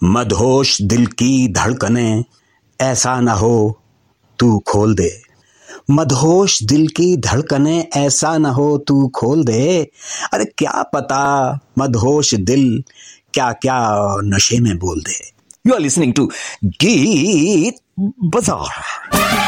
मदहोश दिल की धड़कनें ऐसा न हो तू खोल दे। मदहोश दिल की धड़कनें ऐसा न हो तू खोल दे। अरे क्या पता मदहोश दिल क्या क्या नशे में बोल दे। You are listening to Geet Bazaar.